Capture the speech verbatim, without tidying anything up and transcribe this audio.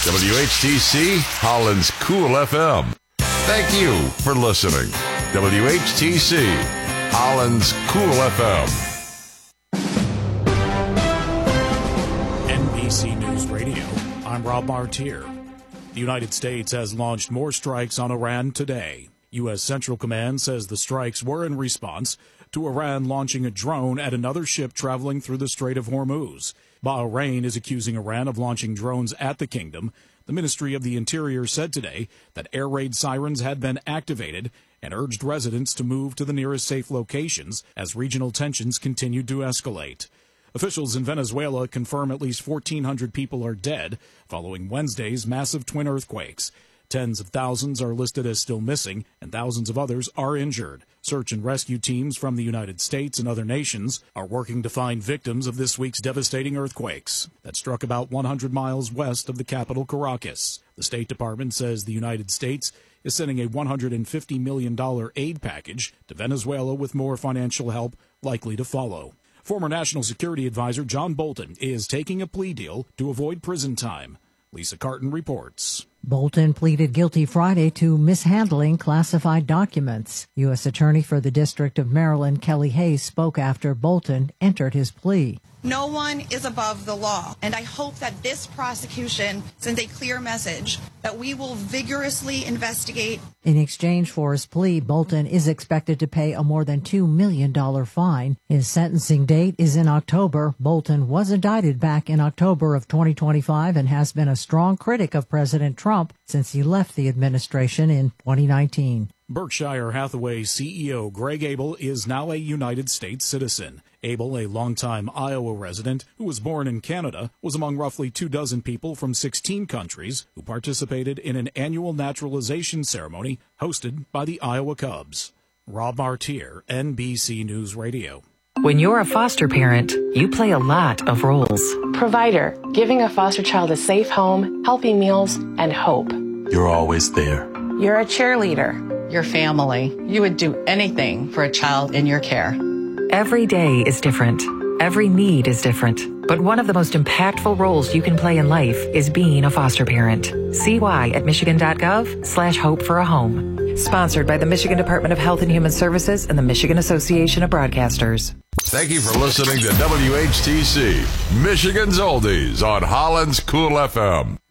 W H T C, Holland's Cool F M. Thank you for listening. W H T C, Holland's Cool F M. N B C News Radio, I'm Rob Martier. The United States has launched more strikes on Iran today. U S. Central Command says the strikes were in response to Iran launching a drone at another ship traveling through the Strait of Hormuz. Bahrain is accusing Iran of launching drones at the kingdom. The Ministry of the Interior said today that air raid sirens had been activated and urged residents to move to the nearest safe locations as regional tensions continued to escalate. Officials in Venezuela confirm at least fourteen hundred people are dead following Wednesday's massive twin earthquakes. Tens of thousands are listed as still missing, and thousands of others are injured. Search and rescue teams from the United States and other nations are working to find victims of this week's devastating earthquakes that struck about one hundred miles west of the capital, Caracas. The State Department says the United States is sending a one hundred fifty million dollars aid package to Venezuela with more financial help likely to follow. Former National Security Advisor John Bolton is taking a plea deal to avoid prison time. Lisa Carton reports. Bolton pleaded guilty Friday to mishandling classified documents. U S. Attorney for the District of Maryland, Kelly Hayes, spoke after Bolton entered his plea. No one is above the law, and I hope that this prosecution sends a clear message that we will vigorously investigate. In exchange for his plea, Bolton is expected to pay a more than two million dollars fine. His sentencing date is in October. Bolton was indicted back in October of twenty twenty-five and has been a strong critic of President Trump since he left the administration in twenty nineteen. Berkshire Hathaway C E O Greg Abel is now a United States citizen. Abel, a longtime Iowa resident who was born in Canada, was among roughly two dozen people from sixteen countries who participated in an annual naturalization ceremony hosted by the Iowa Cubs. Rob Martier, N B C News Radio. When you're a foster parent, you play a lot of roles. Provider, giving a foster child a safe home, healthy meals, and hope. You're always there. You're a cheerleader. Your family. You would do anything for a child in your care. Every day is different. Every need is different. But one of the most impactful roles you can play in life is being a foster parent. See why at michigan.gov slash hope for a home. Sponsored by the Michigan Department of Health and Human Services and the Michigan Association of Broadcasters. Thank you for listening to W H T C, Michigan's Oldies on Holland's Cool F M.